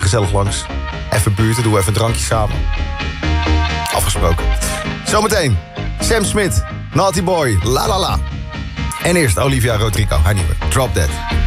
gezellig langs. Even buurten, doen we even een drankje samen. Afgesproken. Zometeen, Sam Smith, Naughty Boy, La La La. En eerst Olivia Rodrigo, haar nieuwe Drop Dead.